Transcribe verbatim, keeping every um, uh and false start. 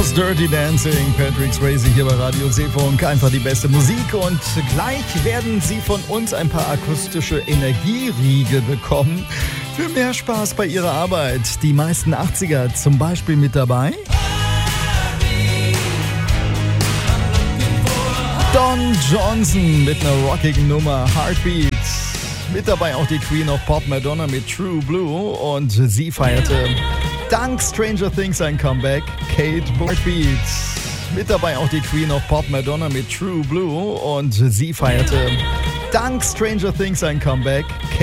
aus Dirty Dancing, Patrick Swayze hier bei Radio Seefunk. Einfach die beste Musik und gleich werden Sie von uns ein paar akustische Energieriegel bekommen. Für mehr Spaß bei Ihrer Arbeit. Die meisten achtziger zum Beispiel mit dabei. Don Johnson mit einer rockigen Nummer, Heartbeats. Mit dabei auch die Queen of Pop, Madonna mit True Blue. Und sie feierte dank Stranger Things ein Comeback, Kate Heartbeats. Mit dabei auch die Queen of Pop, Madonna mit True Blue. Und sie feierte dank Stranger Things ein Comeback,